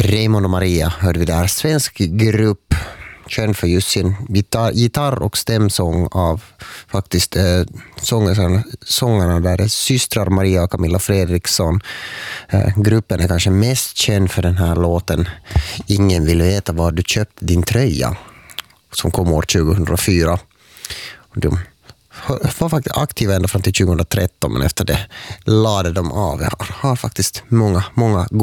Raymond och Maria hörde vi där. Svensk grupp, känd för just sin gitarr- och stämsång av faktiskt sångarna där är systrar Maria och Camilla Fredriksson. Gruppen är kanske mest känd för den här låten Ingen vill veta var du köpte din tröja, som kom år 2004. De var faktiskt aktiva ända fram till 2013, men efter det lade de av. Jag har faktiskt många